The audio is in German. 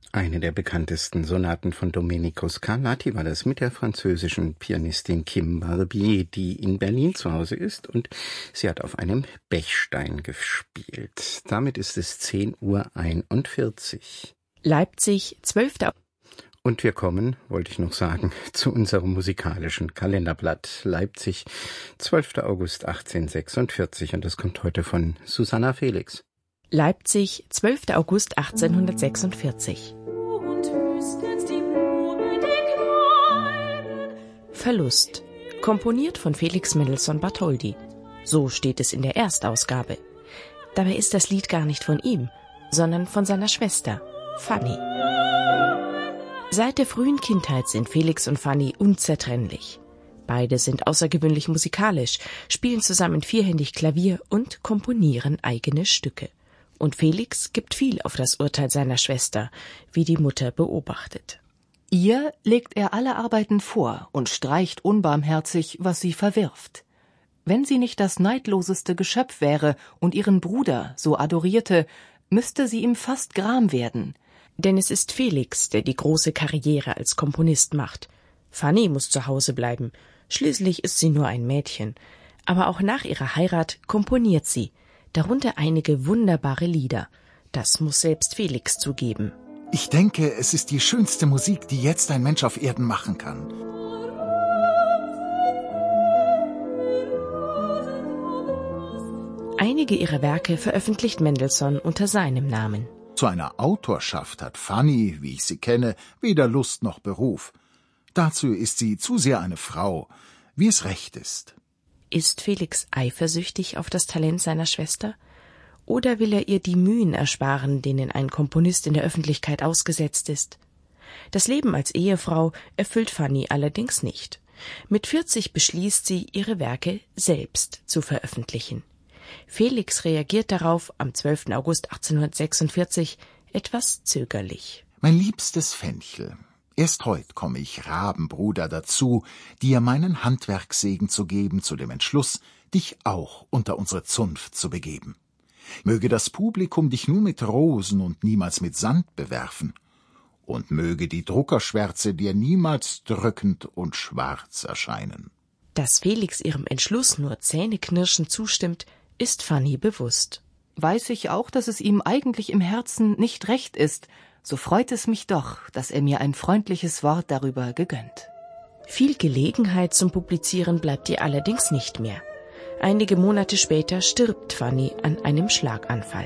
Eine der bekanntesten Sonaten von Domenico Scarlatti war das mit der französischen Pianistin Kim Barbier, die in Berlin zu Hause ist, und sie hat auf einem Bechstein gespielt. Damit ist es 10:41 Uhr. Leipzig, 12. Und wir kommen, wollte ich noch sagen, zu unserem musikalischen Kalenderblatt. Leipzig, 12. August 1846, und das kommt heute von Susanna Felix. Leipzig, 12. August 1846. Verlust, komponiert von Felix Mendelssohn Bartholdy. So steht es in der Erstausgabe. Dabei ist das Lied gar nicht von ihm, sondern von seiner Schwester, Fanny. Seit der frühen Kindheit sind Felix und Fanny unzertrennlich. Beide sind außergewöhnlich musikalisch, spielen zusammen vierhändig Klavier und komponieren eigene Stücke. Und Felix gibt viel auf das Urteil seiner Schwester, wie die Mutter beobachtet. Ihr legt er alle Arbeiten vor und streicht unbarmherzig, was sie verwirft. Wenn sie nicht das neidloseste Geschöpf wäre und ihren Bruder so adorierte, müsste sie ihm fast gram werden. Denn es ist Felix, der die große Karriere als Komponist macht. Fanny muss zu Hause bleiben. Schließlich ist sie nur ein Mädchen. Aber auch nach ihrer Heirat komponiert sie, darunter einige wunderbare Lieder. Das muss selbst Felix zugeben. Ich denke, es ist die schönste Musik, die jetzt ein Mensch auf Erden machen kann. Einige ihrer Werke veröffentlicht Mendelssohn unter seinem Namen. Zu einer Autorschaft hat Fanny, wie ich sie kenne, weder Lust noch Beruf. Dazu ist sie zu sehr eine Frau, wie es recht ist. Ist Felix eifersüchtig auf das Talent seiner Schwester? Oder will er ihr die Mühen ersparen, denen ein Komponist in der Öffentlichkeit ausgesetzt ist? Das Leben als Ehefrau erfüllt Fanny allerdings nicht. Mit 40 beschließt sie, ihre Werke selbst zu veröffentlichen. Felix reagiert darauf am 12. August 1846 etwas zögerlich. Mein liebstes Fenchel, erst heut komme ich, Rabenbruder, dazu, dir meinen Handwerkssegen zu geben, zu dem Entschluss, dich auch unter unsere Zunft zu begeben. Möge das Publikum dich nur mit Rosen und niemals mit Sand bewerfen. Und möge die Druckerschwärze dir niemals drückend und schwarz erscheinen. Dass Felix ihrem Entschluss nur zähneknirschend zustimmt, ist Fanny bewusst. Weiß ich auch, dass es ihm eigentlich im Herzen nicht recht ist, so freut es mich doch, dass er mir ein freundliches Wort darüber gegönnt. Viel Gelegenheit zum Publizieren bleibt ihr allerdings nicht mehr. Einige Monate später stirbt Fanny an einem Schlaganfall.